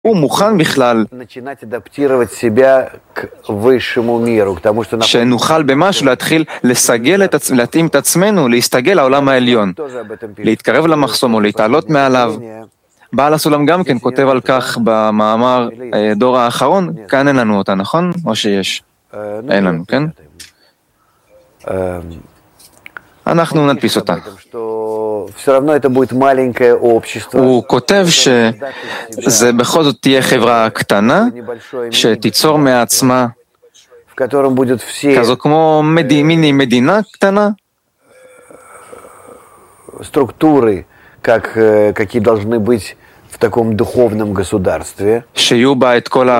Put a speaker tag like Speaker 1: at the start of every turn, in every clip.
Speaker 1: הוא מוכן בכלל שנוכל במשהו להתחיל לסגל, להתאים את עצמנו, להסתגל לעולם העליון, להתקרב למחסום או להתעלות מעליו. בעל הסולם גם כן כותב על כך במאמר דור האחרון. כאן אין לנו אותה, נכון? או שיש? אין לנו, כן? אנחנו נדפיס אותה. הוא כותב שזה בכל זאת תהיה חברה קטנה שתיצור מעצמה כזו כמו מיני מדינה קטנה,
Speaker 2: структуры, какие должны быть в таком духовном государстве.
Speaker 1: שיהיו בה את כל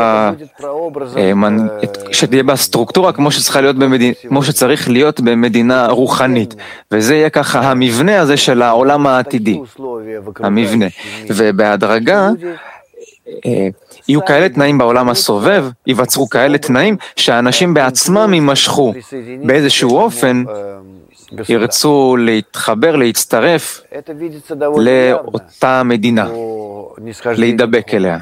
Speaker 1: שתהיה בה סטרוקטורה כמו שצריך להיות במדינה רוחנית. וזה יהיה ככה המבנה הזה של העולם העתידי. המבנה. ובהדרגה יהיו כאלה תנאים בעולם הסובב, ייווצרו כאלה תנאים שהאנשים בעצמם יימשכו באיזשהו אופן, ירצו להתחבר, להצטרף לאותה מדינה, להידבק אליה.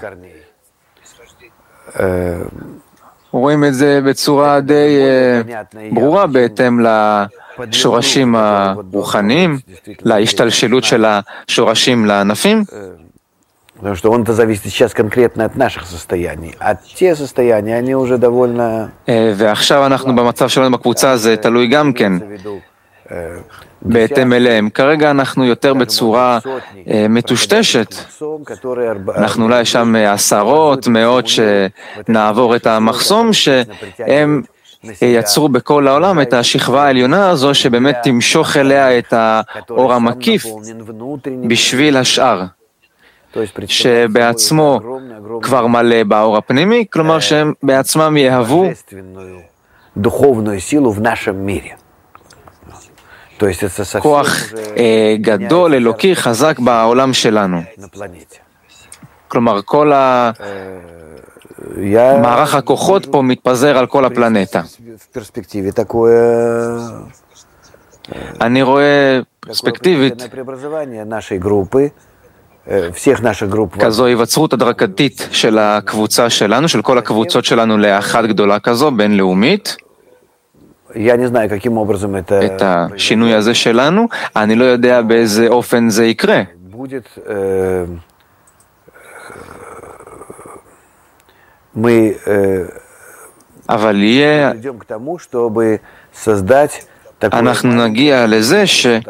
Speaker 1: רואים את זה בצורה די ברורה בהתאם לשורשים הרוחניים, להשתלשלות של השורשים לענפים.
Speaker 2: Потому что он-то зависит сейчас конкретно от наших состояний, а те состояния, они уже довольно...
Speaker 1: ועכשיו אנחנו במצב שלנו בקבוצה, זה תלוי גם כן בהתאם אליהם. כרגע אנחנו יותר בצורה מטושטשת. אנחנו אולי שם עשרות, מאות שנעבור את המחסום, שהם יצרו בכל העולם את השכבה העליונה הזו, שבאמת תמשוך אליה את האור המקיף בשביל השאר, שבעצמו כבר מלא באור הפנימי, כלומר שהם בעצמם יהוו כוח גדול, אלוקי, חזק בעולם שלנו. כלומר, כל מערך הכוחות פה מתפזר על כל הפלנטה. אני רואה פרספקטיבית כזו היווצרות הדרגתית של הקבוצה שלנו, של כל הקבוצות שלנו לאחת גדולה כזו, בינלאומית. את השינוי הזה שלנו, אני לא יודע באיזה אופן זה יקרה. אבל יהיה, אנחנו נגיע לזה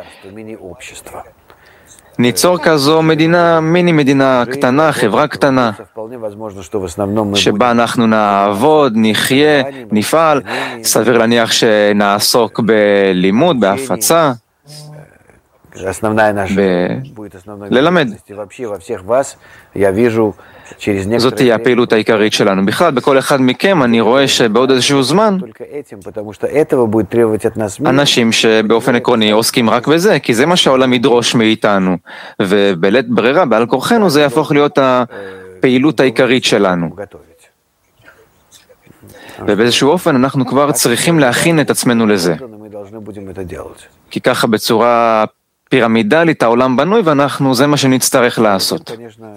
Speaker 1: ניצור כזו מדינה, מיני מדינה קטנה, חברה קטנה, שבה אנחנו נעבוד, נחיה, נפעל, סביר להניח שנעסוק בלימוד, בהפצה, ללמד. זאת תהיה הפעילות העיקרית שלנו. בכלל, בכל אחד מכם אני רואה שבעוד איזשהו זמן אנשים שבאופן עקרוני עוסקים רק בזה, כי זה מה שהעולם ידרוש מאיתנו, ובלית ברירה, בעל כורחנו, זה יהפוך להיות הפעילות העיקרית שלנו. ובאיזשהו אופן אנחנו כבר צריכים להכין את עצמנו לזה. כי ככה בצורה פירמידלית העולם בנוי, ואנחנו, זה מה שנצטרך לעשות.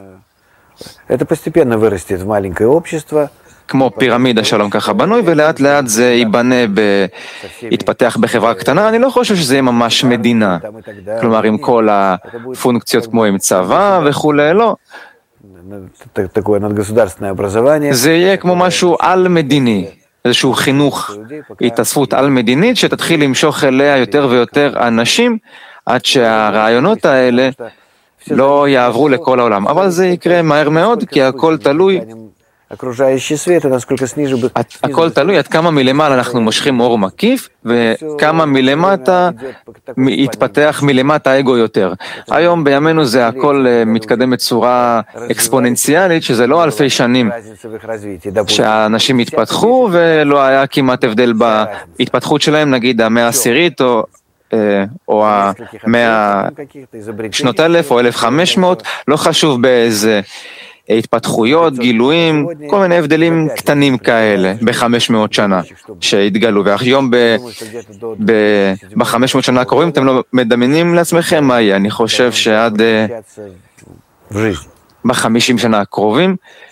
Speaker 1: כמו פירמידה שלום ככה בנוי, ולאט לאט זה ייבנה, יתפתח בחברה קטנה. אני לא חושב שזה יהיה ממש מדינה. כלומר, עם כל הפונקציות כמו עם צבא וכולי, לא. זה יהיה כמו משהו על-מדיני, איזשהו חינוך, התאספות על-מדינית, שתתחיל למשוך אליה יותר ויותר אנשים, עד שהרעיונות האלה לא יעברו לכל העולם. אבל זה יקרה מהר מאוד, כי הכל תלוי, הכל תלוי עד כמה מלמעלה אנחנו מושכים אור מקיף, וכמה מלמטה יתפתח מלמטה האגו יותר. היום בימינו זה הכל מתקדם בצורה אקספוננציאלית, שזה לא אלפי שנים שהאנשים התפתחו, ולא היה כמעט הבדל בהתפתחות שלהם, נגיד המאה העשירית או המאה שנות 1000 או 1500, לא חשוב באיזה התפתחויות, גילויים, כל מיני הבדלים קטנים כאלה ב-500 שנה שהתגלו. והיום ב-500 שנה הקרובים אתם לא מדמיינים לעצמכם מה יהיה. אני חושב שעד ב-50 שנה הקרובים